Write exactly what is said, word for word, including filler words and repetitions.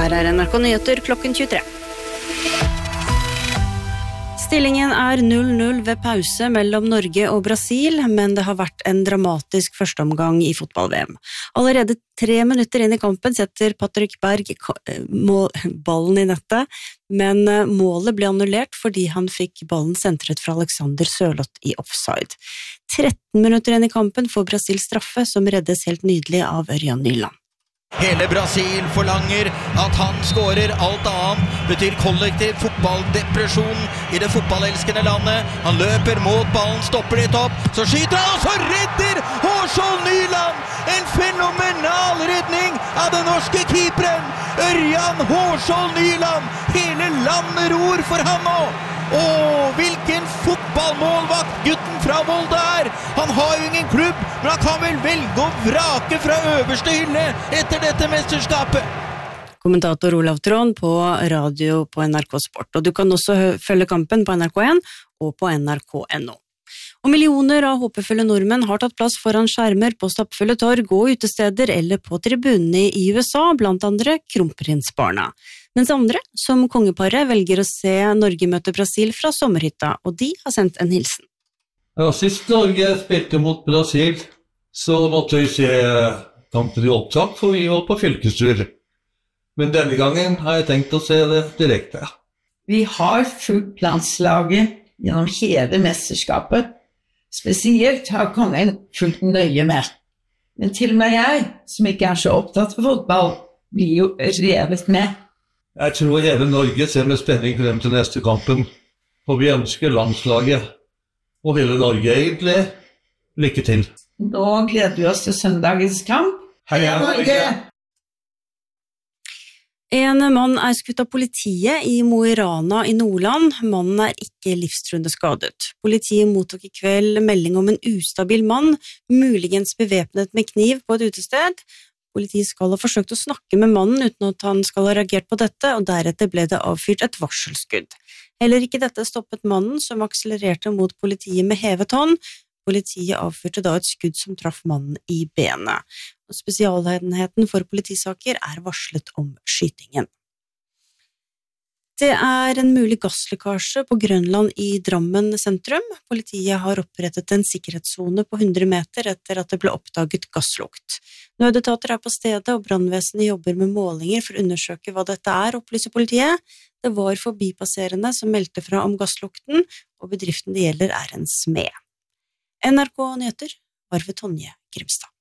Her er N R K Nyheter klokken tjuetre. Stillingen er null null ved pause mellom Norge og Brasil, men det har vært en dramatisk førsteomgang i fotball-V M. Allerede tre minutter inn i kampen setter Patrick Berg ballen i nettet, men målet ble annullert fordi han fikk ballen sentret fra Alexander Sørloth i offside. tretten minutter inn i kampen får Brasil straffe, som reddes helt nydelig av Ørjan Nyland. Hele Brasil forlanger at han skårer. Alt annet betyr kollektiv fotballdepresjon i det fotballelskende landet. Han løper mot ballen, stopper litt opp, så skyter han, og så redder Hårskjold Nyland! En fenomenal redning av den norske keeperen, Ørjan Hårskjold Nyland! Hele landet ror for ham nå! Åh, hvilken fotballmålvakt gutten fra Volda er! Han har jo ingen klubb, men han kan vel velge å vrake fra øverste hylle etter dette mesterskapet. Kommentator Olav Tron på radio på N R K Sport, og du kan også følge kampen på N R K en og på N R K punktum N O. Og millioner av håpefulle nordmenn har tatt plass foran skjermer på stappfulle torg og utesteder eller på tribunene i U S A, blant andre Kronprinsbarna. Mens andre, som kongeparet, velger å se Norge møte Brasil fra sommerhytta, og de har sendt en hilsen. Ja, sist Norge spilte mot Brasil, så måtte vi se kampen i opptak, for vi var på fylkestur. Men denne gangen har jeg tenkt å se det direkte. Vi har fulgt landslaget gjennom hele mesterskapet. Spesielt har kongen fulgt nøye med. Men til og med jeg, som ikke er så opptatt av fotball, blir jo revet med. Jeg tror hele Norge ser med spenning frem til neste kampen, og vi ønsker landslaget og hele Norge egentlig lykke til. Nå gleder vi oss til søndagens kamp. Heia Norge! En mann er skutt av politiet i Mo i Rana i Nordland. Mannen er ikke livstruende skadet. Politiet mottok i kveld melding om en ustabil mann, muligens bevæpnet med kniv på et utested. Politiet skal ha forsøkt å snakke med mannen uten at han skal ha reagert på dette, og deretter ble det avfyrt et varselskudd. Heller ikke dette stoppet mannen, som akselererte mot politiet med hevet hånd. Politiet avfyrte da et skudd som traff mannen i benet. Og spesialenheten for politisaker er varslet om skytingen. Det er en mulig gasslekkasje på Grønland i Drammen sentrum. Politiet har opprettet en sikkerhetszone på hundre meter etter at det ble oppdaget gasslukt. Nødetater er på stedet, og brannvesenet jobber med målinger for å undersøke hva dette er, opplyser politiet. Det var forbipasserende som meldte fra om gasslukten, og bedriften det gjelder er en smed. N R K Nyheter, Arve Tonje Grimstad.